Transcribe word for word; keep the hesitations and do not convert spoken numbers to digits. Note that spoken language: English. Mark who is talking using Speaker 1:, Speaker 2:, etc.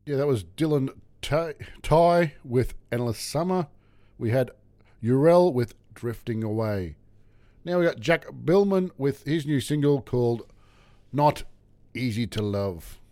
Speaker 1: Yeah, that was Dylan Ty, Ty with Endless Summer. We had Urel with Drifting Away. Now we got Jack Billman with his new single called Not Easy to Love.